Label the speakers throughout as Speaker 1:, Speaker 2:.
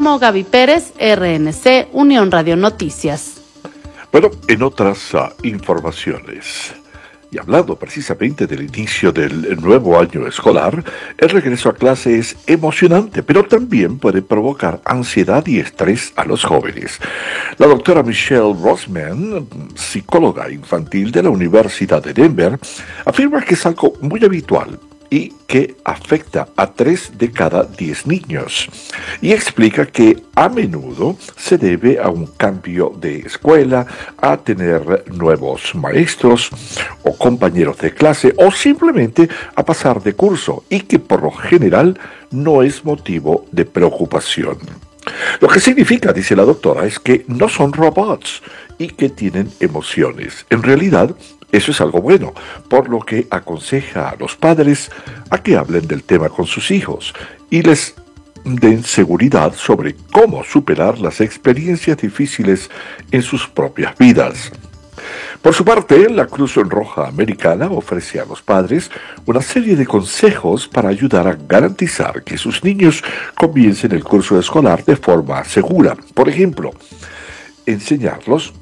Speaker 1: informó Gaby Pérez, RNC, Unión Radio Noticias.
Speaker 2: Bueno, en otras informaciones, y hablando precisamente del inicio del nuevo año escolar, el regreso a clase es emocionante, pero también puede provocar ansiedad y estrés a los jóvenes. La doctora Michelle Rossman, psicóloga infantil de la Universidad de Denver, afirma que es algo muy habitual y que afecta a 3 de cada 10 niños. Y explica que a menudo se debe a un cambio de escuela, a tener nuevos maestros o compañeros de clase o simplemente a pasar de curso y que por lo general no es motivo de preocupación. Lo que significa, dice la doctora, es que no son robots y que tienen emociones. En realidad, eso es algo bueno, por lo que aconseja a los padres a que hablen del tema con sus hijos y les den seguridad sobre cómo superar las experiencias difíciles en sus propias vidas. Por su parte, la Cruz Roja Americana ofrece a los padres una serie de consejos para ayudar a garantizar que sus niños comiencen el curso escolar de forma segura. Por ejemplo, enseñar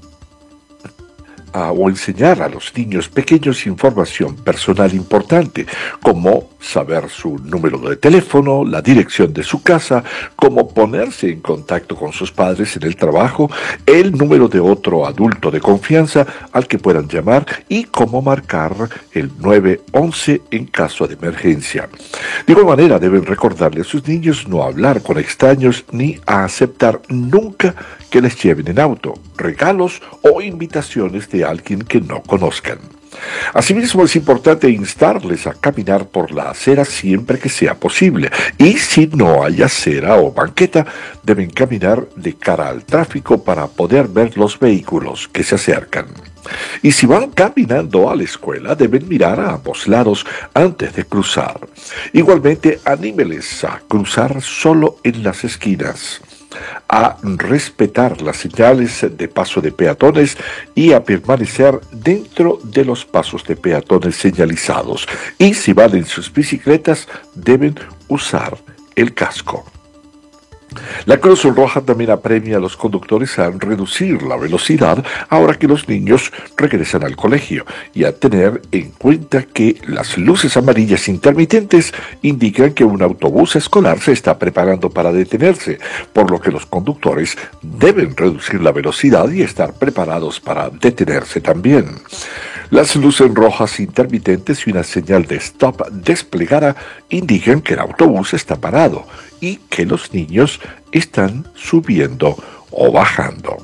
Speaker 2: a los niños pequeños información personal importante, como saber su número de teléfono, la dirección de su casa, cómo ponerse en contacto con sus padres en el trabajo, el número de otro adulto de confianza al que puedan llamar y cómo marcar el 911 en caso de emergencia. De igual manera, deben recordarle a sus niños no hablar con extraños ni a aceptar nunca que les lleven en auto, regalos o invitaciones de alguien que no conozcan. Asimismo, es importante instarles a caminar por la acera siempre que sea posible, y si no hay acera o banqueta, deben caminar de cara al tráfico para poder ver los vehículos que se acercan. Y si van caminando a la escuela, deben mirar a ambos lados antes de cruzar. Igualmente, anímeles a cruzar solo en las esquinas, a respetar las señales de paso de peatones y a permanecer dentro de los pasos de peatones señalizados. Y si van en sus bicicletas, deben usar el casco. La Cruz Roja también apremia a los conductores a reducir la velocidad ahora que los niños regresan al colegio y a tener en cuenta que las luces amarillas intermitentes indican que un autobús escolar se está preparando para detenerse, por lo que los conductores deben reducir la velocidad y estar preparados para detenerse también. Las luces rojas intermitentes y una señal de stop desplegada indican que el autobús está parado y que los niños están subiendo o bajando.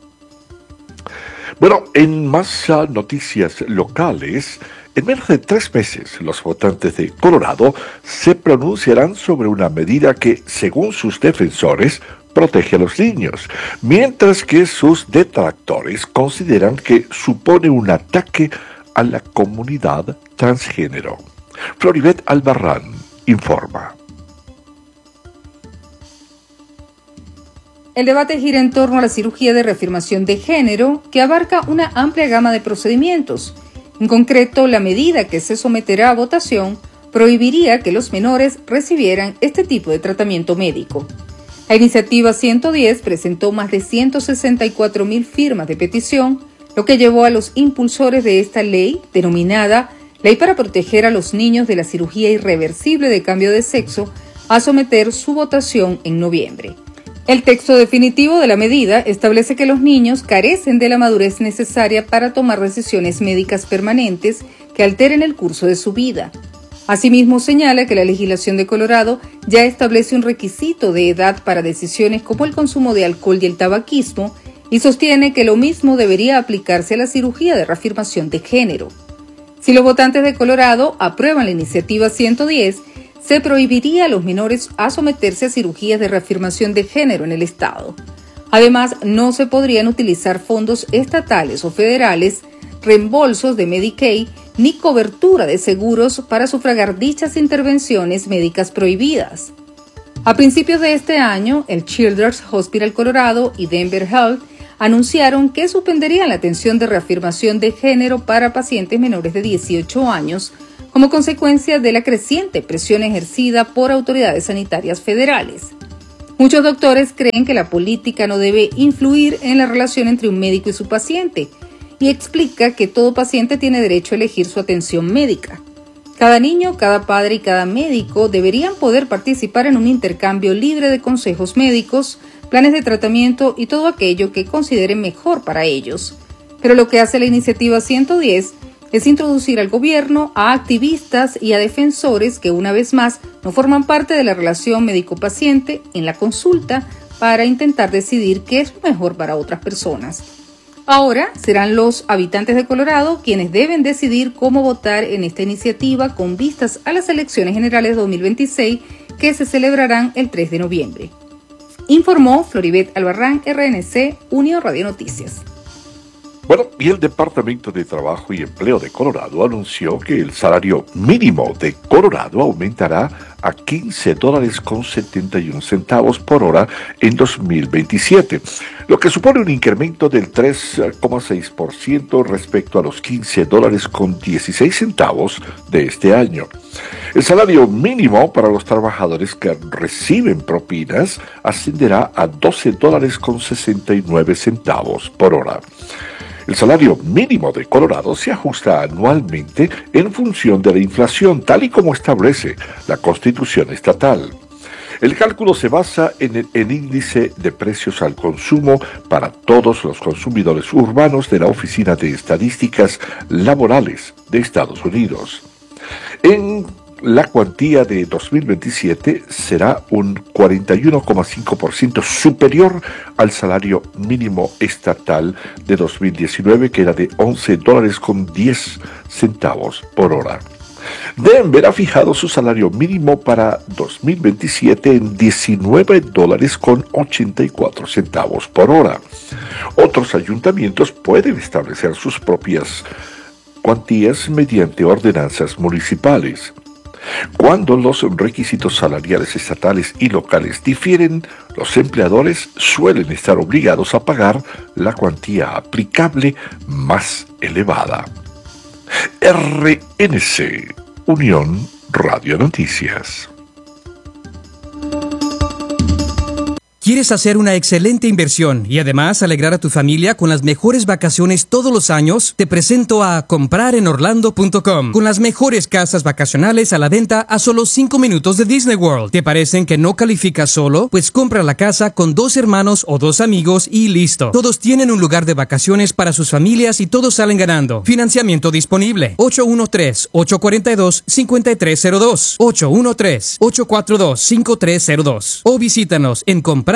Speaker 2: Bueno, en más noticias locales, en menos de 3 meses, los votantes de Colorado se pronunciarán sobre una medida que, según sus defensores, protege a los niños, mientras que sus detractores consideran que supone un ataque a la comunidad transgénero. Floribet Albarrán informa.
Speaker 3: El debate gira en torno a la cirugía de reafirmación de género, que abarca una amplia gama de procedimientos. En concreto, la medida que se someterá a votación prohibiría que los menores recibieran este tipo de tratamiento médico. La iniciativa 110 presentó más de 164,000 firmas de petición, lo que llevó a los impulsores de esta ley, denominada Ley para proteger a los niños de la cirugía irreversible de cambio de sexo, a someter su votación en noviembre. El texto definitivo de la medida establece que los niños carecen de la madurez necesaria para tomar decisiones médicas permanentes que alteren el curso de su vida. Asimismo, señala que la legislación de Colorado ya establece un requisito de edad para decisiones como el consumo de alcohol y el tabaquismo, y sostiene que lo mismo debería aplicarse a la cirugía de reafirmación de género. Si los votantes de Colorado aprueban la iniciativa 110, se prohibiría a los menores a someterse a cirugías de reafirmación de género en el estado. Además, no se podrían utilizar fondos estatales o federales, reembolsos de Medicaid, ni cobertura de seguros para sufragar dichas intervenciones médicas prohibidas. A principios de este año, el Children's Hospital Colorado y Denver Health anunciaron que suspenderían la atención de reafirmación de género para pacientes menores de 18 años como consecuencia de la creciente presión ejercida por autoridades sanitarias federales. Muchos doctores creen que la política no debe influir en la relación entre un médico y su paciente, y explica que todo paciente tiene derecho a elegir su atención médica. Cada niño, cada padre y cada médico deberían poder participar en un intercambio libre de consejos médicos, planes de tratamiento y todo aquello que consideren mejor para ellos. Pero lo que hace la iniciativa 110 es introducir al gobierno, a activistas y a defensores que una vez más no forman parte de la relación médico-paciente en la consulta para intentar decidir qué es mejor para otras personas. Ahora serán los habitantes de Colorado quienes deben decidir cómo votar en esta iniciativa con vistas a las elecciones generales 2026 que se celebrarán el 3 de noviembre. Informó Floribet Albarrán, RNC, Unión Radio Noticias.
Speaker 2: Bueno, y el Departamento de Trabajo y Empleo de Colorado anunció que el salario mínimo de Colorado aumentará a $15.71 por hora en 2027, lo que supone un incremento del 3,6% respecto a los $15.16 de este año. El salario mínimo para los trabajadores que reciben propinas ascenderá a $12.69 por hora. El salario mínimo de Colorado se ajusta anualmente en función de la inflación, tal y como establece la Constitución estatal. El cálculo se basa en el índice de precios al consumo para todos los consumidores urbanos de la Oficina de Estadísticas Laborales de Estados Unidos. La cuantía de 2027 será un 41,5% superior al salario mínimo estatal de 2019, que era de $11.10 por hora. Denver ha fijado su salario mínimo para 2027 en $19.84 por hora. Otros ayuntamientos pueden establecer sus propias cuantías mediante ordenanzas municipales. Cuando los requisitos salariales estatales y locales difieren, los empleadores suelen estar obligados a pagar la cuantía aplicable más elevada. RNC, Unión Radio Noticias.
Speaker 4: ¿Quieres hacer una excelente inversión y además alegrar a tu familia con las mejores vacaciones todos los años? Te presento a comprarenorlando.com, con las mejores casas vacacionales a la venta a solo 5 minutos de Disney World. ¿Te parecen que no calificas solo? Pues compra la casa con 2 hermanos o 2 amigos y listo. Todos tienen un lugar de vacaciones para sus familias y todos salen ganando. Financiamiento disponible. 813-842-5302. 813-842-5302. O visítanos en comprarenorlando.com.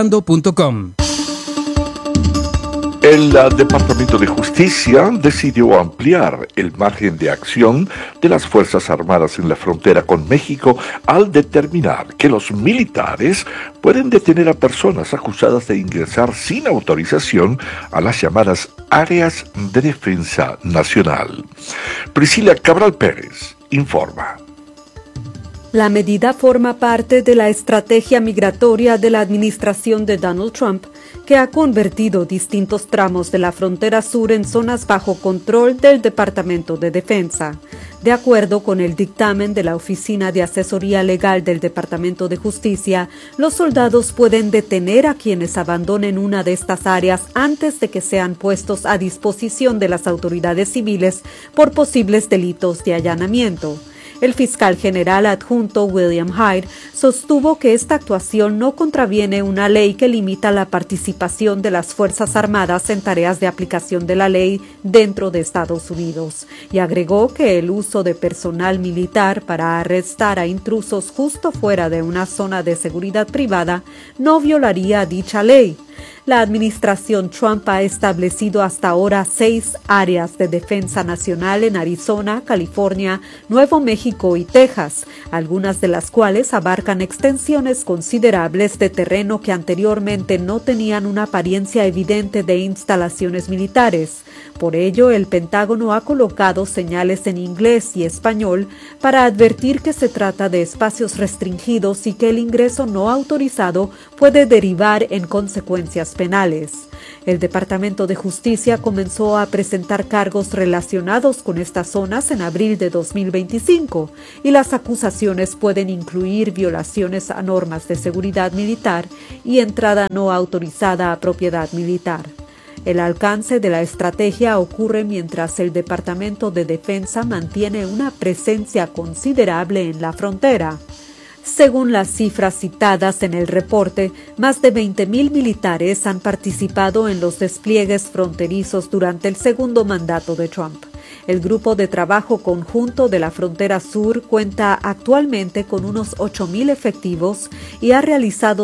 Speaker 2: El Departamento de Justicia decidió ampliar el margen de acción de las Fuerzas Armadas en la frontera con México al determinar que los militares pueden detener a personas acusadas de ingresar sin autorización a las llamadas áreas de defensa nacional. Priscila Cabral Pérez informa.
Speaker 5: La medida forma parte de la estrategia migratoria de la administración de Donald Trump, que ha convertido distintos tramos de la frontera sur en zonas bajo control del Departamento de Defensa. De acuerdo con el dictamen de la Oficina de Asesoría Legal del Departamento de Justicia, los soldados pueden detener a quienes abandonen una de estas áreas antes de que sean puestos a disposición de las autoridades civiles por posibles delitos de allanamiento. El fiscal general adjunto William Hyde sostuvo que esta actuación no contraviene una ley que limita la participación de las Fuerzas Armadas en tareas de aplicación de la ley dentro de Estados Unidos, y agregó que el uso de personal militar para arrestar a intrusos justo fuera de una zona de seguridad privada no violaría dicha ley. La administración Trump ha establecido hasta ahora 6 áreas de defensa nacional en Arizona, California, Nuevo México y Texas, algunas de las cuales abarcan extensiones considerables de terreno que anteriormente no tenían una apariencia evidente de instalaciones militares. Por ello, el Pentágono ha colocado señales en inglés y español para advertir que se trata de espacios restringidos y que el ingreso no autorizado puede derivar en consecuencias penales. El Departamento de Justicia comenzó a presentar cargos relacionados con estas zonas en abril de 2025 y las acusaciones pueden incluir violaciones a normas de seguridad militar y entrada no autorizada a propiedad militar. El alcance de la estrategia ocurre mientras el Departamento de Defensa mantiene una presencia considerable en la frontera. Según las cifras citadas en el reporte, más de 20.000 militares han participado en los despliegues fronterizos durante el segundo mandato de Trump. El Grupo de Trabajo Conjunto de la Frontera Sur cuenta actualmente con unos 8.000 efectivos y ha realizado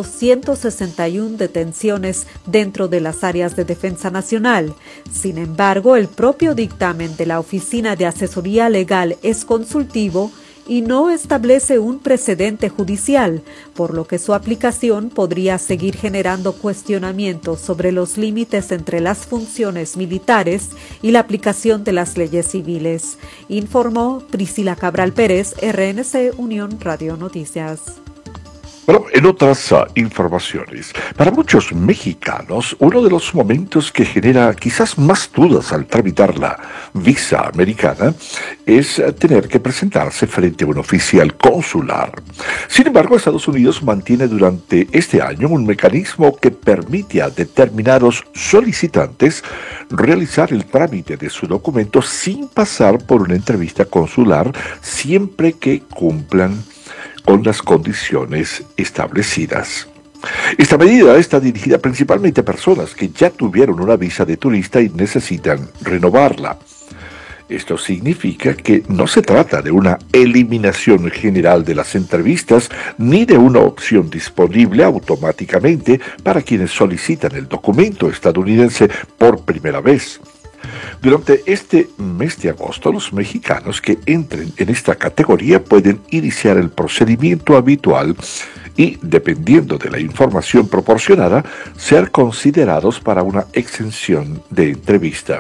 Speaker 5: 161 detenciones dentro de las áreas de defensa nacional. Sin embargo, el propio dictamen de la Oficina de Asesoría Legal es consultivo y no establece un precedente judicial, por lo que su aplicación podría seguir generando cuestionamientos sobre los límites entre las funciones militares y la aplicación de las leyes civiles, informó Priscila Cabral Pérez, RNC Unión Radio Noticias.
Speaker 2: Bueno, en otras informaciones, para muchos mexicanos, uno de los momentos que genera quizás más dudas al tramitar la visa americana es tener que presentarse frente a un oficial consular. Sin embargo, Estados Unidos mantiene durante este año un mecanismo que permite a determinados solicitantes realizar el trámite de su documento sin pasar por una entrevista consular, siempre que cumplan con las condiciones establecidas. Esta medida está dirigida principalmente a personas que ya tuvieron una visa de turista y necesitan renovarla. Esto significa que no se trata de una eliminación general de las entrevistas ni de una opción disponible automáticamente para quienes solicitan el documento estadounidense por primera vez. Durante este mes de agosto, los mexicanos que entren en esta categoría pueden iniciar el procedimiento habitual y, dependiendo de la información proporcionada, ser considerados para una exención de entrevista.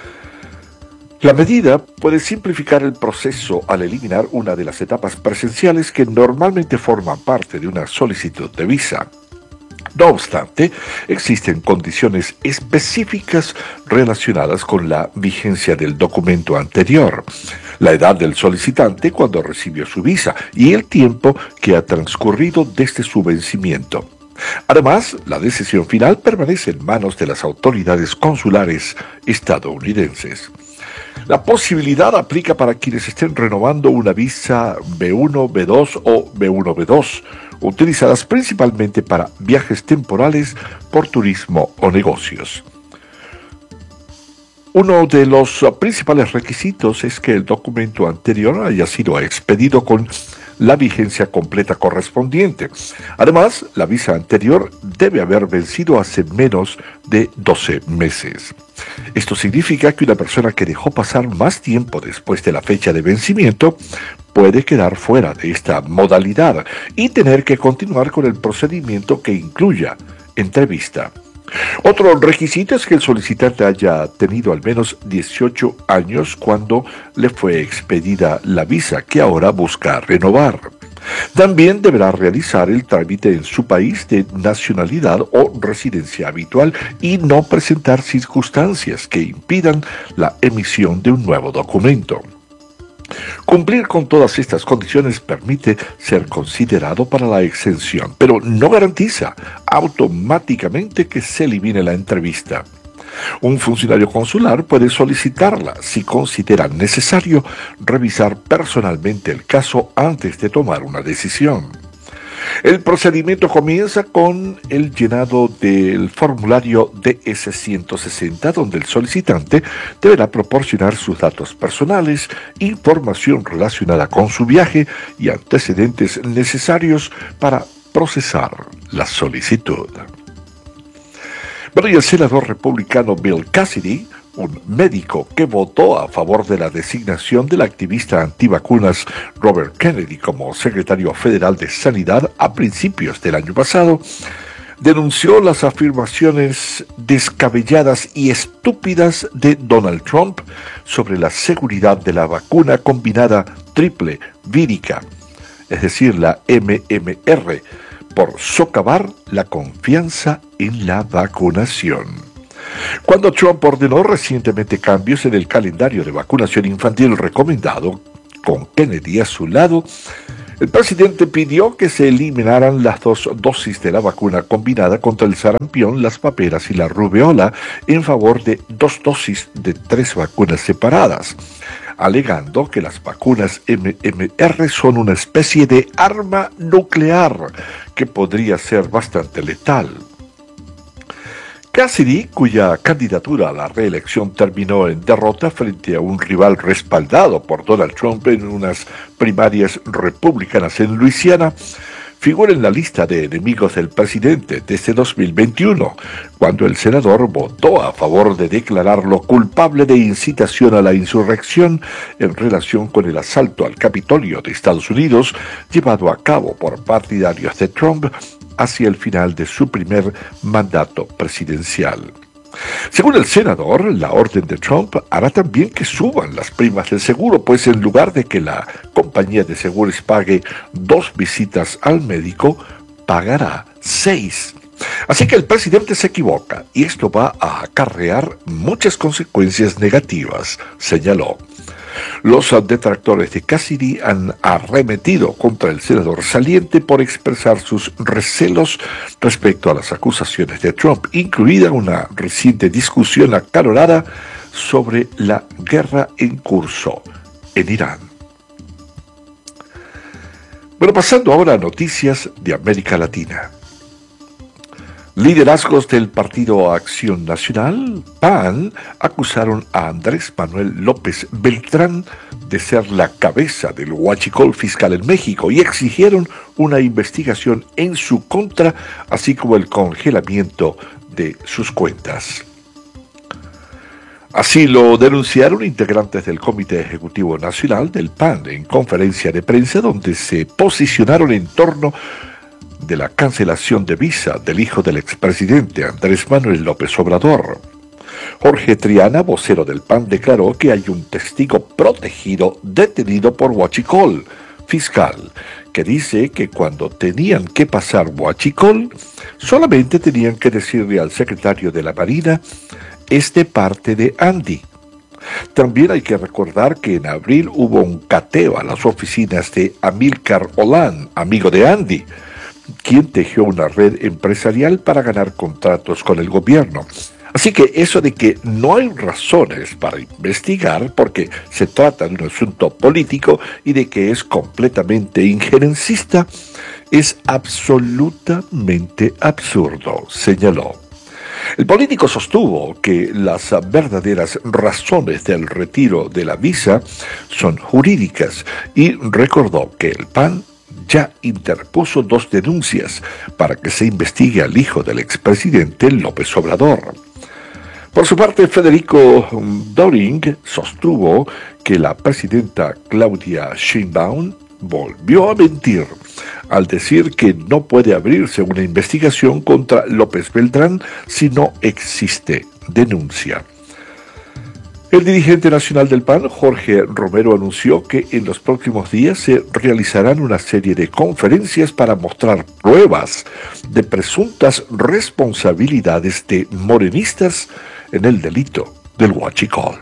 Speaker 2: La medida puede simplificar el proceso al eliminar una de las etapas presenciales que normalmente forman parte de una solicitud de visa. No obstante, existen condiciones específicas relacionadas con la vigencia del documento anterior, la edad del solicitante cuando recibió su visa y el tiempo que ha transcurrido desde su vencimiento. Además, la decisión final permanece en manos de las autoridades consulares estadounidenses. La posibilidad aplica para quienes estén renovando una visa B1, B2 o B1B2, utilizadas principalmente para viajes temporales por turismo o negocios. Uno de los principales requisitos es que el documento anterior haya sido expedido con la vigencia completa correspondiente. Además, la visa anterior debe haber vencido hace menos de 12 meses. Esto significa que una persona que dejó pasar más tiempo después de la fecha de vencimiento puede quedar fuera de esta modalidad y tener que continuar con el procedimiento que incluya entrevista. Otro requisito es que el solicitante haya tenido al menos 18 años cuando le fue expedida la visa que ahora busca renovar. También deberá realizar el trámite en su país de nacionalidad o residencia habitual y no presentar circunstancias que impidan la emisión de un nuevo documento. Cumplir con todas estas condiciones permite ser considerado para la exención, pero no garantiza automáticamente que se elimine la entrevista. Un funcionario consular puede solicitarla si considera necesario revisar personalmente el caso antes de tomar una decisión. El procedimiento comienza con el llenado del formulario DS-160, donde el solicitante deberá proporcionar sus datos personales, información relacionada con su viaje y antecedentes necesarios para procesar la solicitud. Bueno, y el senador republicano Bill Cassidy, un médico que votó a favor de la designación del activista antivacunas Robert Kennedy como secretario federal de Sanidad a principios del año pasado, denunció las afirmaciones descabelladas y estúpidas de Donald Trump sobre la seguridad de la vacuna combinada triple vírica, es decir, la MMR, por socavar la confianza en la vacunación. Cuando Trump ordenó recientemente cambios en el calendario de vacunación infantil recomendado, con Kennedy a su lado, el presidente pidió que se eliminaran las 2 dosis de la vacuna combinada contra el sarampión, las paperas y la rubeola en favor de 2 dosis de 3 vacunas separadas, alegando que las vacunas MMR son una especie de arma nuclear que podría ser bastante letal. Cassidy, cuya candidatura a la reelección terminó en derrota frente a un rival respaldado por Donald Trump en unas primarias republicanas en Luisiana, figura en la lista de enemigos del presidente desde 2021, cuando el senador votó a favor de declararlo culpable de incitación a la insurrección en relación con el asalto al Capitolio de Estados Unidos llevado a cabo por partidarios de Trump hacia el final de su primer mandato presidencial. Según el senador, la orden de Trump hará también que suban las primas del seguro, pues en lugar de que la compañía de seguros pague 2 visitas al médico, pagará 6. Así que el presidente se equivoca y esto va a acarrear muchas consecuencias negativas, señaló. Los detractores de Cassidy han arremetido contra el senador saliente por expresar sus recelos respecto a las acusaciones de Trump, incluida una reciente discusión acalorada sobre la guerra en curso en Irán. Bueno, pasando ahora a noticias de América Latina. Liderazgos del Partido Acción Nacional, PAN, acusaron a Andrés Manuel López Beltrán de ser la cabeza del huachicol fiscal en México y exigieron una investigación en su contra, así como el congelamiento de sus cuentas. Así lo denunciaron integrantes del Comité Ejecutivo Nacional del PAN en conferencia de prensa, donde se posicionaron en torno de la cancelación de visa del hijo del expresidente Andrés Manuel López Obrador. Jorge Triana, vocero del PAN, declaró que hay un testigo protegido detenido por huachicol fiscal, que dice que cuando tenían que pasar huachicol, solamente tenían que decirle al secretario de la Marina, es de parte de Andy. También hay que recordar que en abril hubo un cateo a las oficinas de Amílcar Olán, amigo de Andy, quien tejió una red empresarial para ganar contratos con el gobierno. Así que eso de que no hay razones para investigar porque se trata de un asunto político y de que es completamente injerencista es absolutamente absurdo, señaló. El político sostuvo que las verdaderas razones del retiro de la visa son jurídicas y recordó que el PAN ya interpuso 2 denuncias para que se investigue al hijo del expresidente López Obrador. Por su parte, Federico Doring sostuvo que la presidenta Claudia Sheinbaum volvió a mentir al decir que no puede abrirse una investigación contra López Beltrán si no existe denuncia. El dirigente nacional del PAN, Jorge Romero, anunció que en los próximos días se realizarán una serie de conferencias para mostrar pruebas de presuntas responsabilidades de morenistas en el delito del huachicol.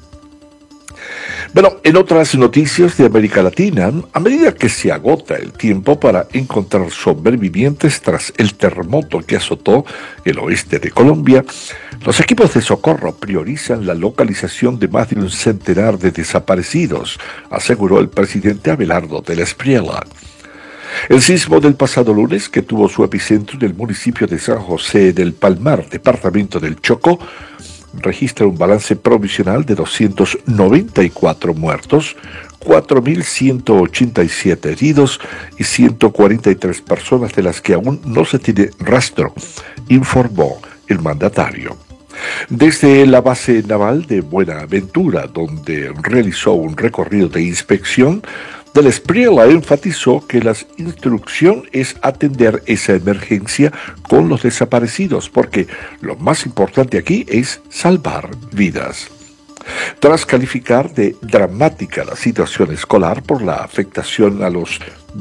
Speaker 2: Bueno, en otras noticias de América Latina, a medida que se agota el tiempo para encontrar sobrevivientes tras el terremoto que azotó el oeste de Colombia, los equipos de socorro priorizan la localización de más de un centenar de desaparecidos, aseguró el presidente Abelardo de la Espriella. El sismo del pasado lunes, que tuvo su epicentro en el municipio de San José del Palmar, departamento del Chocó, registra un balance provisional de 294 muertos, 4.187 heridos y 143 personas de las que aún no se tiene rastro, informó el mandatario. Desde la base naval de Buenaventura, donde realizó un recorrido de inspección, Del Spriela enfatizó que la instrucción es atender esa emergencia con los desaparecidos, porque lo más importante aquí es salvar vidas. Tras calificar de dramática la situación escolar por la afectación a los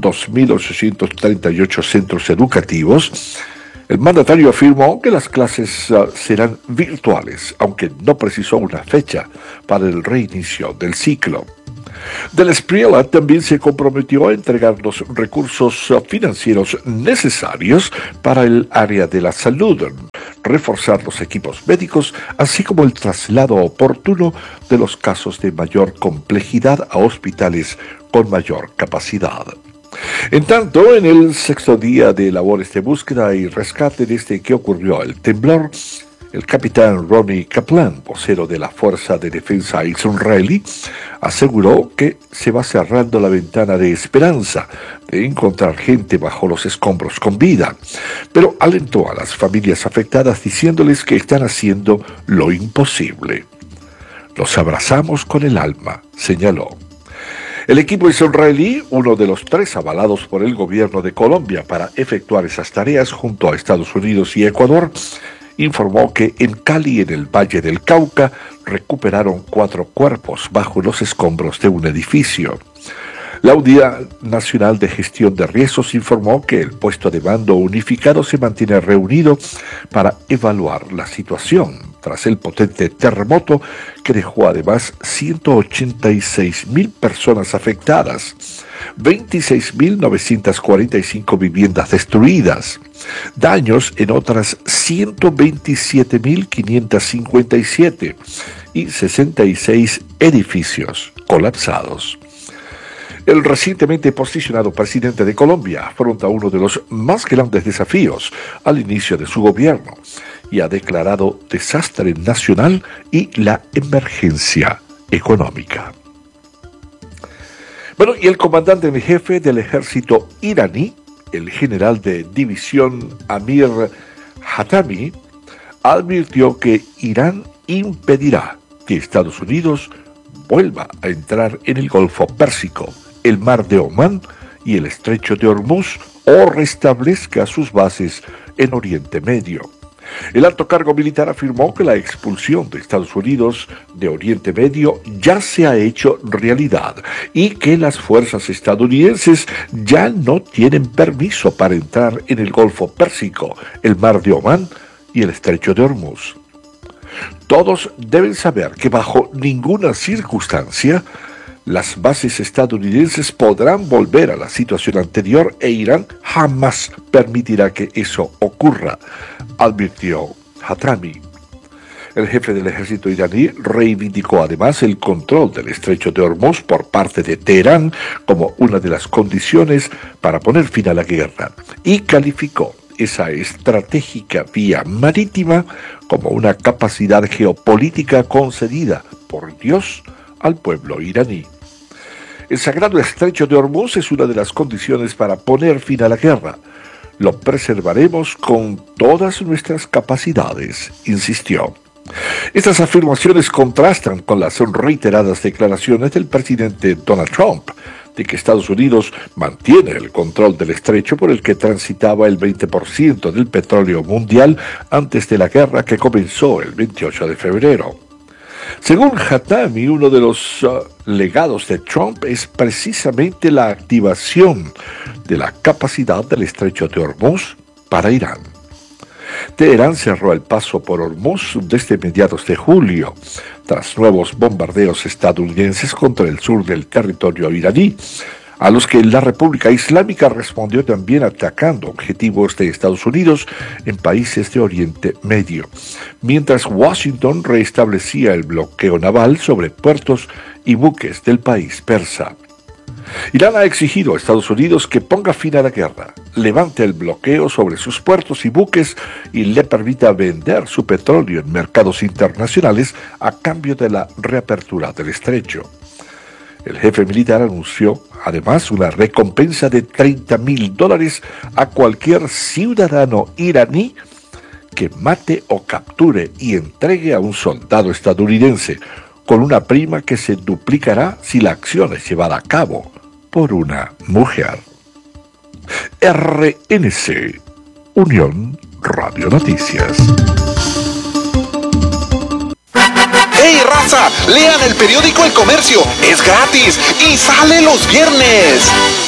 Speaker 2: 2.838 centros educativos, el mandatario afirmó que las clases serán virtuales, aunque no precisó una fecha para el reinicio del ciclo. Del Spriela también se comprometió a entregar los recursos financieros necesarios para el área de la salud, reforzar los equipos médicos, así como el traslado oportuno de los casos de mayor complejidad a hospitales con mayor capacidad. En tanto, en el sexto día de labores de búsqueda y rescate desde que ocurrió el temblor, el capitán Ronnie Kaplan, vocero de la Fuerza de Defensa israelí, aseguró que se va cerrando la ventana de esperanza de encontrar gente bajo los escombros con vida, pero alentó a las familias afectadas diciéndoles que están haciendo lo imposible. Los abrazamos con el alma, señaló. El equipo israelí, uno de los 3 avalados por el gobierno de Colombia para efectuar esas tareas junto a Estados Unidos y Ecuador, informó que en Cali, en el Valle del Cauca, recuperaron 4 cuerpos bajo los escombros de un edificio. La Unidad Nacional de Gestión de Riesgos informó que el puesto de mando unificado se mantiene reunido para evaluar la situación tras el potente terremoto que dejó además 186.000 personas afectadas, 26.945 viviendas destruidas, daños en otras 127.557 y 66 edificios colapsados. El recientemente posicionado presidente de Colombia afronta uno de los más grandes desafíos al inicio de su gobierno y ha declarado desastre nacional y la emergencia económica. Bueno, y el comandante en jefe del ejército iraní, el general de división Amir Hatami, advirtió que Irán impedirá que Estados Unidos vuelva a entrar en el Golfo Pérsico, el Mar de Omán y el Estrecho de Hormuz o restablezca sus bases en Oriente Medio. El alto cargo militar afirmó que la expulsión de Estados Unidos de Oriente Medio ya se ha hecho realidad y que las fuerzas estadounidenses ya no tienen permiso para entrar en el Golfo Pérsico, el Mar de Omán y el Estrecho de Hormuz. Todos deben saber que bajo ninguna circunstancia las bases estadounidenses podrán volver a la situación anterior e Irán jamás permitirá que eso ocurra, advirtió Hatami. El jefe del ejército iraní reivindicó además el control del Estrecho de Hormuz por parte de Teherán como una de las condiciones para poner fin a la guerra y calificó esa estratégica vía marítima como una capacidad geopolítica concedida por Dios al pueblo iraní. El sagrado Estrecho de Hormuz es una de las condiciones para poner fin a la guerra. Lo preservaremos con todas nuestras capacidades, insistió. Estas afirmaciones contrastan con las reiteradas declaraciones del presidente Donald Trump de que Estados Unidos mantiene el control del estrecho por el que transitaba el 20% del petróleo mundial antes de la guerra que comenzó el 28 de febrero. Según Hatami, uno de los legados de Trump es precisamente la activación de la capacidad del Estrecho de Hormuz para Irán. Teherán cerró el paso por Hormuz desde mediados de julio, tras nuevos bombardeos estadounidenses contra el sur del territorio iraní, a los que la República Islámica respondió también atacando objetivos de Estados Unidos en países de Oriente Medio, mientras Washington restablecía el bloqueo naval sobre puertos y buques del país persa. Irán ha exigido a Estados Unidos que ponga fin a la guerra, levante el bloqueo sobre sus puertos y buques y le permita vender su petróleo en mercados internacionales a cambio de la reapertura del estrecho. El jefe militar anunció además una recompensa de $30,000 a cualquier ciudadano iraní que mate o capture y entregue a un soldado estadounidense, con una prima que se duplicará si la acción es llevada a cabo, por una mujer. RNC, Unión Radio Noticias.
Speaker 6: ¡Hey, raza! Lean el periódico El Comercio. Es gratis y sale los viernes.